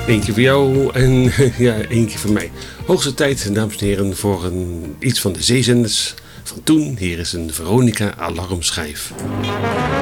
Eentje voor jou en ja, eentje voor mij. Hoogste tijd, dames en heren, voor iets van de zeezenders van toen. Hier is een Veronica alarmschijf.